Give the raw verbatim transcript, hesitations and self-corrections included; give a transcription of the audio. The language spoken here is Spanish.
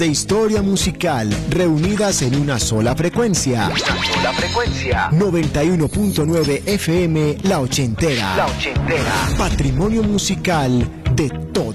de historia musical reunidas en una sola frecuencia. Una sola frecuencia. noventa y uno punto nueve F M La Ochentera. La Ochentera. Patrimonio musical de toda